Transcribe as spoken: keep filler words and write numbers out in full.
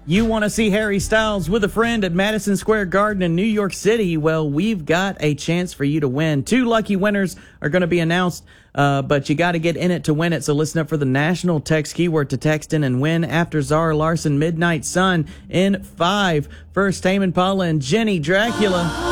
You want to see Harry Styles with a friend at Madison Square Garden in New York City? Well, we've got a chance for you to win. Two lucky winners are going to be announced, uh, but you got to get in it to win it. So listen up for the national text keyword to text in and win after Zara Larson, Midnight Sun in five. First, Tame Impala and Jenny Dracula.